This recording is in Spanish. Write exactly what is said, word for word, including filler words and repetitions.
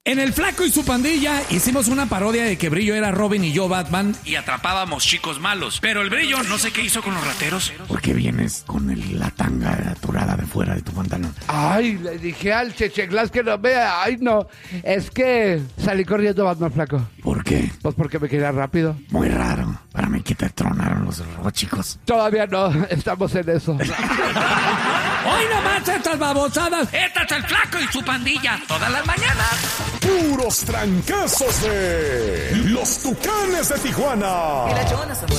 En El Flaco y su pandilla hicimos una parodia de que Brillo era Robin y yo Batman y atrapábamos chicos malos. Pero el Brillo no sé qué hizo con los rateros. ¿Por qué vienes con el, la tanga aturada de fuera de tu pantalón? Ay, le dije al Checheglas que no vea. Ay, no. Es que salí corriendo, Batman Flaco. ¿Por qué? Pues porque me quería rápido. Muy raro. Para mí que te tronaron los chicos. Todavía no. Estamos en eso. Hoy nomás estas babosadas. Este es El Flaco y su pandilla. Todas las mañanas. Puros trancazos de Los Tucanes de Tijuana.